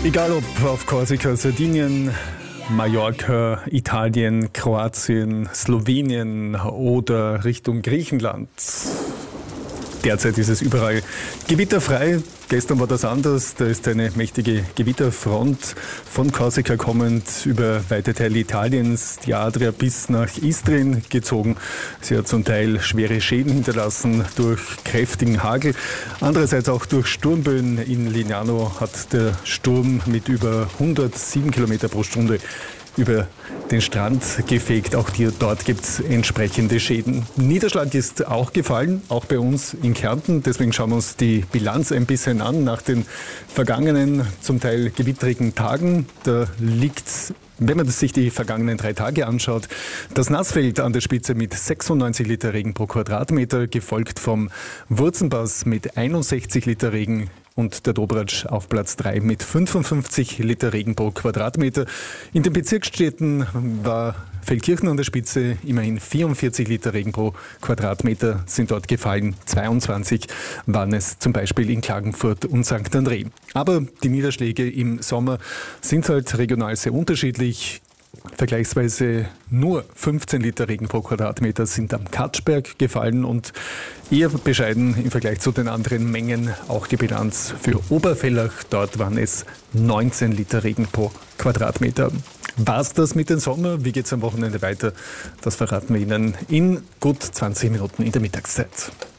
Egal ob auf Korsika, Sardinien, Mallorca, Italien, Kroatien, Slowenien oder Richtung Griechenland. Derzeit ist es überall gewitterfrei. Gestern war das anders. Da ist eine mächtige Gewitterfront von Korsika kommend über weite Teile Italiens, die Adria bis nach Istrien gezogen. Sie hat zum Teil schwere Schäden hinterlassen durch kräftigen Hagel. Andererseits auch durch Sturmböen. In Lignano hat der Sturm mit über 107 Kilometer pro Stunde über den Strand gefegt. Auch dort gibt es entsprechende Schäden. Niederschlag ist auch gefallen, auch bei uns in Kärnten. Deswegen schauen wir uns die Bilanz ein bisschen an nach den vergangenen, zum Teil gewitterigen Tagen. Da liegt, wenn man sich die vergangenen 3 Tage anschaut, das Nassfeld an der Spitze mit 96 Liter Regen pro Quadratmeter, gefolgt vom Wurzenpass mit 61 Liter Regen und der Dobratsch auf Platz 3 mit 55 Liter Regen pro Quadratmeter. In den Bezirksstädten war Feldkirchen an der Spitze, immerhin 44 Liter Regen pro Quadratmeter sind dort gefallen. 22 waren es zum Beispiel in Klagenfurt und St. André. Aber die Niederschläge im Sommer sind halt regional sehr unterschiedlich. Vergleichsweise nur 15 Liter Regen pro Quadratmeter sind am Katschberg gefallen und eher bescheiden im Vergleich zu den anderen Mengen auch die Bilanz für Oberfellach. Dort waren es 19 Liter Regen pro Quadratmeter. War's das mit dem Sommer? Wie geht's am Wochenende weiter? Das verraten wir Ihnen in gut 20 Minuten in der Mittagszeit.